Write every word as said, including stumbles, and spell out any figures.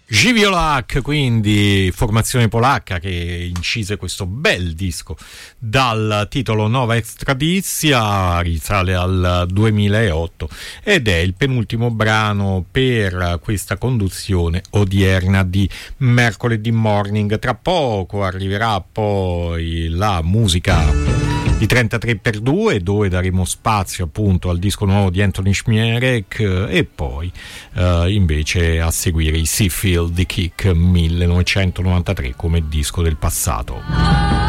Żywiolak, quindi formazione polacca che incise questo bel disco dal titolo Nova Extradizia, risale al duemilaotto ed è il penultimo brano per questa conduzione odierna di Mercoledì Morning. Tra poco arriverà poi la musica di trentatré per due, dove daremo spazio appunto al disco nuovo di Anthony Szmierek e poi uh, invece a seguire i Seafield di Kick millenovecentonovantatré come disco del passato.